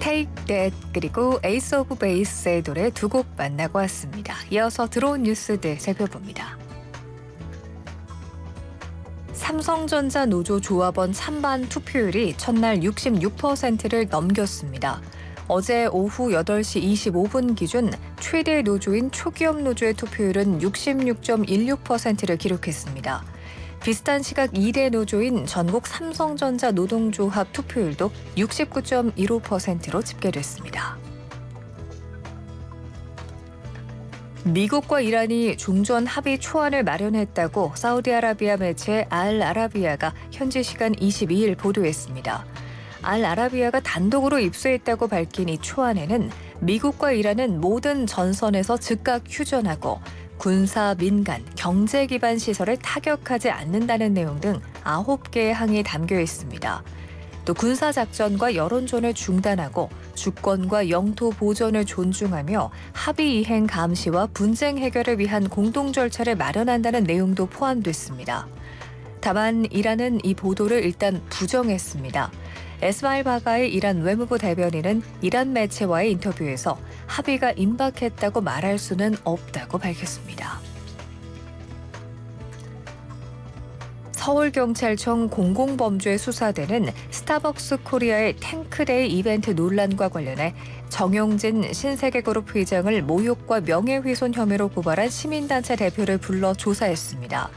Take That 그리고 에이스 오브 베이스의 노래 두 곡 만나고 왔습니다. 이어서 들어온 뉴스들 살펴봅니다. 삼성전자 노조 조합원 찬반 투표율이 첫날 66%를 넘겼습니다. 어제 오후 8시 25분 기준 최대 노조인 초기업 노조의 투표율은 66.16%를 기록했습니다. 비슷한 시각 2대 노조인 전국 삼성전자 노동조합 투표율도 69.15%로 집계됐습니다. 미국과 이란이 종전 합의 초안을 마련했다고 사우디아라비아 매체 알-아라비아가 현지 시간 22일 보도했습니다. 알-아라비아가 단독으로 입수했다고 밝힌 이 초안에는 미국과 이란은 모든 전선에서 즉각 휴전하고 군사, 민간, 경제 기반 시설을 타격하지 않는다는 내용 등 9개의 항이 담겨 있습니다. 또 군사작전과 여론전을 중단하고 주권과 영토 보존을 존중하며 합의 이행 감시와 분쟁 해결을 위한 공동 절차를 마련한다는 내용도 포함됐습니다. 다만 이란은 이 보도를 일단 부정했습니다. 에스마일 바가의 이란 외무부 대변인은 이란 매체와의 인터뷰에서 합의가 임박했다고 말할 수는 없다고 밝혔습니다. 서울경찰청 공공범죄 수사대는 스타벅스 코리아의 탱크데이 이벤트 논란과 관련해 정용진 신세계그룹 회장을 모욕과 명예훼손 혐의로 고발한 시민단체 대표를 불러 조사했습니다.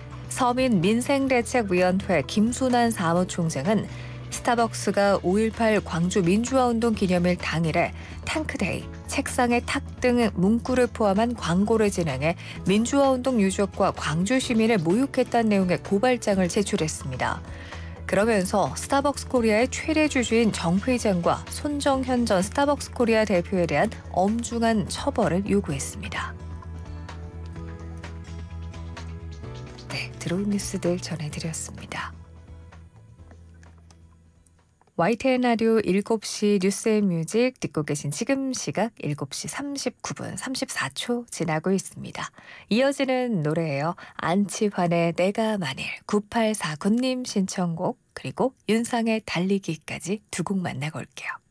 서민민생대책위원회 김순환 사무총장은 스타벅스가 5.18 광주 민주화운동 기념일 당일에 탱크데이, 책상의 탁 등 문구를 포함한 광고를 진행해 민주화운동 유족과 광주 시민을 모욕했다는 내용의 고발장을 제출했습니다. 그러면서 스타벅스 코리아의 최대 주주인 정 회장과 손정현 전 스타벅스 코리아 대표에 대한 엄중한 처벌을 요구했습니다. 네, 들어온 뉴스들 전해드렸습니다. YTN 라디오 7시 뉴스앤뮤직 듣고 계신 지금 시각 7시 39분 34초 지나고 있습니다. 이어지는 노래예요. 안치환의 내가 만일 9849님 신청곡 그리고 윤상의 달리기까지 두 곡 만나고 올게요.